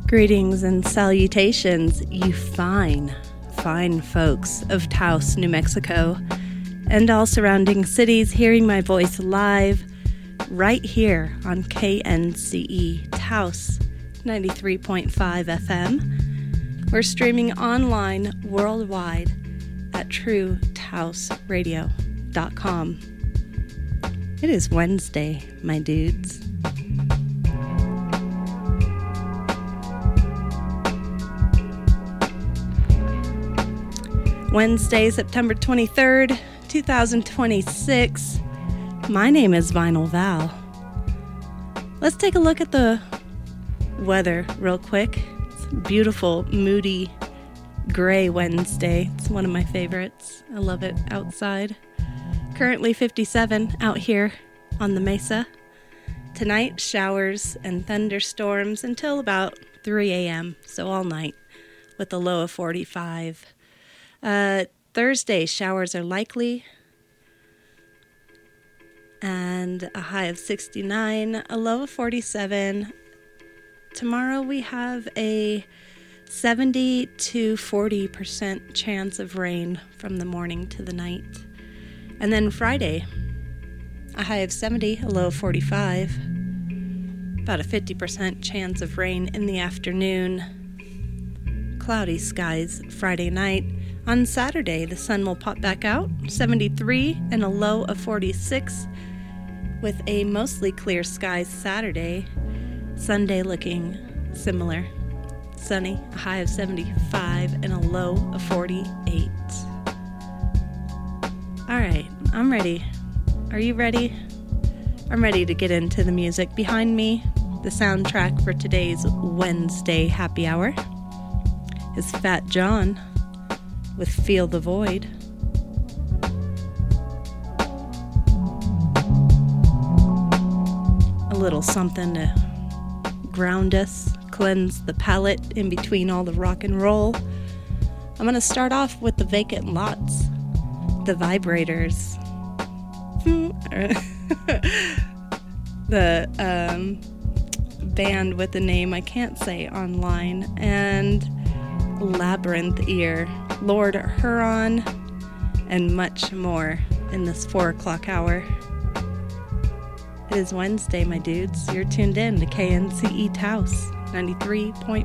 Greetings and salutations, you fine folks of Taos, New Mexico, and all surrounding cities hearing my voice live right here on KNCE Taos 93.5 FM. We're streaming online worldwide at truetaosradio.com. It is Wednesday, my dudes. Wednesday, September 23rd, 2026. My name is Vinyl Val. Let's take a look at the weather real quick. It's a beautiful, moody, gray Wednesday. It's one of my favorites. I love it outside. Currently 57 out here on the mesa. Tonight, showers and thunderstorms until about 3 a.m., so all night, with a low of 45. Thursday, showers are likely, and a high of 69, a low of 47. Tomorrow we have a 70 to 40% chance of rain from the morning to the night. And then Friday, a high of 70, a low of 45, about a 50% chance of rain in the afternoon. Cloudy skies Friday night. On Saturday, the sun will pop back out, 73 and a low of 46, with a mostly clear skies Saturday. Sunday looking similar. Sunny, a high of 75 and a low of 48. All right, I'm ready. Are you ready? I'm ready to get into the music. Behind me, the soundtrack for today's Wednesday happy hour is Fat John with Feel the Void. A little something to ground us, cleanse the palate in between all the rock and roll. I'm going to start off with the Vacant Lots, the Vibrators. The band with the name I can't say online, and Labyrinth Ear, Lord Huron, and much more in this 4 o'clock hour. It is Wednesday, my dudes. You're tuned in to KNCE Taos 93.5